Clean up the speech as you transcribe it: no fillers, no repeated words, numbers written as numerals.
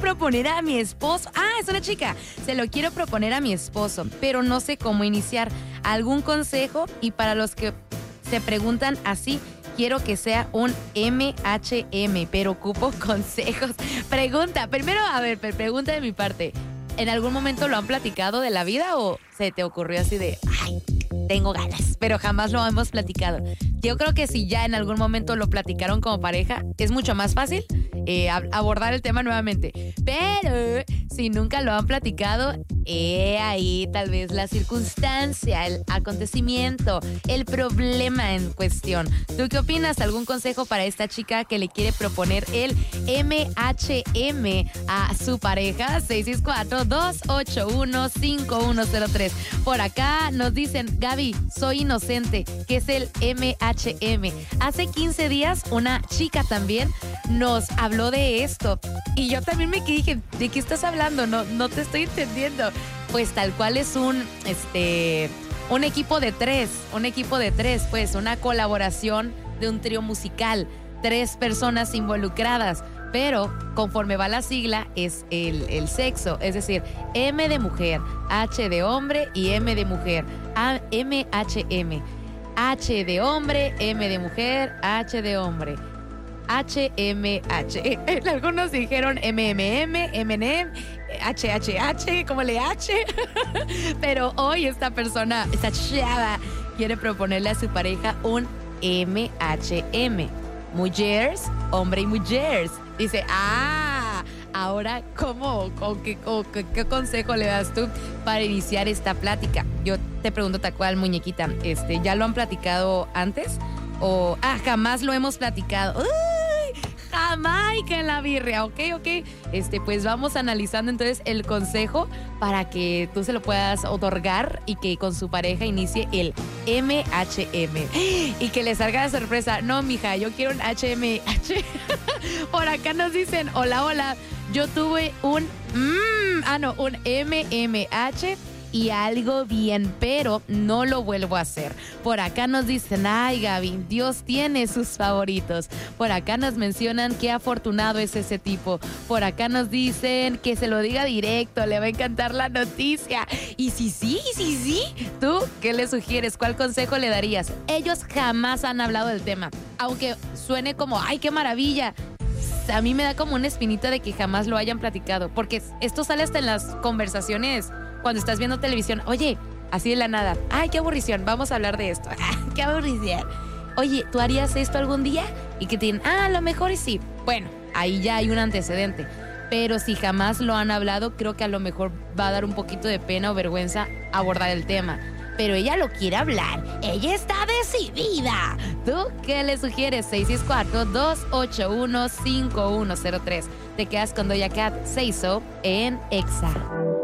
proponer a mi esposo. Ah, es una chica. Se lo quiero proponer a mi esposo, pero no sé cómo iniciar. ¿Algún consejo? Y para los que se preguntan así, quiero que sea un MHM, pero ocupo consejos. Pregunta, primero, a ver, pregunta de mi parte. ¿En algún momento lo han platicado de la vida o se te ocurrió así de, ay, tengo ganas, pero jamás lo hemos platicado? Yo creo que si ya en algún momento lo platicaron como pareja, es mucho más fácil abordar el tema nuevamente. Pero si nunca lo han platicado, ahí tal vez la circunstancia, el acontecimiento, el problema en cuestión. ¿Tú qué opinas? ¿Algún consejo para esta chica que le quiere proponer el MHM a su pareja? 664-281-5103. Por acá nos dicen, Gaby, soy inocente. ¿Qué es el MHM? Hace 15 días una chica también nos habló de esto y yo también me dije, ¿de qué estás hablando? No te estoy entendiendo. Pues tal cual es un equipo de tres, pues una colaboración de un trío musical, 3 personas involucradas, pero conforme va la sigla es el sexo, es decir, M de mujer, H de hombre y M de mujer, MHM. H de hombre, M de mujer, H de hombre. HMH. Algunos dijeron MMM, MNM, HHH, como le H. Pero hoy esta persona, esta chava, quiere proponerle a su pareja un MHM. Mujeres, hombre y mujeres. Dice, ahora, ¿cómo? ¿Qué consejo le das tú para iniciar esta plática? Yo te pregunto tal cual, muñequita, ¿ya lo han platicado antes? O, jamás lo hemos platicado. ¡Uy! Jamaica en la birria, ok. Pues vamos analizando entonces el consejo para que tú se lo puedas otorgar y que con su pareja inicie el MHM. Y que le salga de sorpresa, no, mija, yo quiero un HMH. Por acá nos dicen, hola, yo tuve un MMH y algo bien, pero no lo vuelvo a hacer. Por acá nos dicen, ay, Gaby, Dios tiene sus favoritos. Por acá nos mencionan qué afortunado es ese tipo. Por acá nos dicen que se lo diga directo, le va a encantar la noticia. Y sí. ¿Tú qué le sugieres? ¿Cuál consejo le darías? Ellos jamás han hablado del tema, aunque suene como, ay, qué maravilla. A mí me da como una espinita de que jamás lo hayan platicado, porque esto sale hasta en las conversaciones cuando estás viendo televisión. Oye, así de la nada, ay, qué aburrición, vamos a hablar de esto. Qué aburrición. Oye, ¿tú harías esto algún día? Y que tienen, a lo mejor y sí. Bueno, ahí ya hay un antecedente. Pero si jamás lo han hablado, creo que a lo mejor va a dar un poquito de pena o vergüenza abordar el tema. Pero ella lo quiere hablar. Ella está decidida. ¿Tú qué le sugieres? 664-281-5103. Te quedas con Doja Cat, Say So en Exa.